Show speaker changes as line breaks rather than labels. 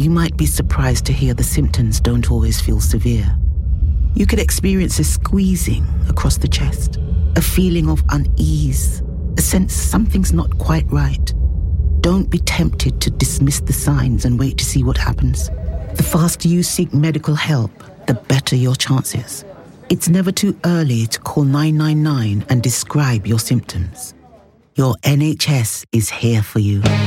you might be surprised to hear the symptoms don't always feel severe. You could experience a squeezing across the chest, a feeling of unease, a sense something's not quite right. Don't be tempted to dismiss the signs and wait to see what happens. The faster you seek medical help, the better your chances. It's never too early to call 999 and describe your symptoms. Your NHS is here for you.